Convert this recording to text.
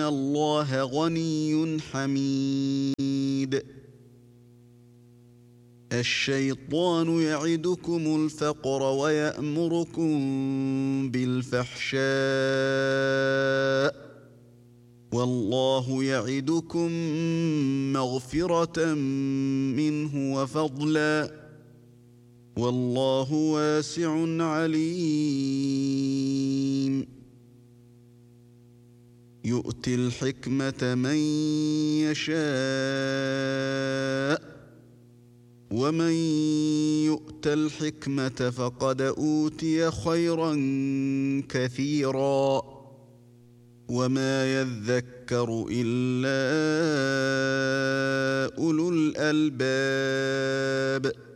الله غني حميد الشيطان يعدكم الفقر ويأمركم بالفحشاء والله يعدكم مغفرة منه وفضلا والله واسع عليم يؤتي الحكمة من يشاء ومن يؤت الحكمة فقد أوتي خيرا كثيرا وما يذكر إلا أولو الألباب